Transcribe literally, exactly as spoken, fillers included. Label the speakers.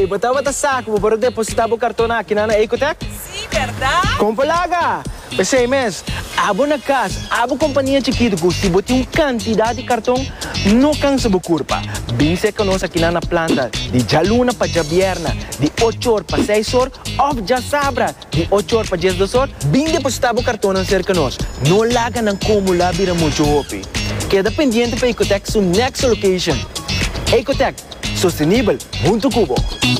Speaker 1: botava ta saco para depositar o cartão aqui na Ecotec?
Speaker 2: Sim, verdade?
Speaker 1: Compalaga! Pensei, mas, abo na casa, abo companhia chiquita, se botar uma quantidade de cartão, não cansa a curva. Bem se que nós aqui na planta, de jaluna para jabierna, de oito horas para seis horas, ou já sabra, de oito horas para dez horas, bem depositar o cartão cerca nós. Não laga não como lá vira muito hopi. Queda pendiente para Ecotec, sua next location. Ecotec, sustentável, muito cubo.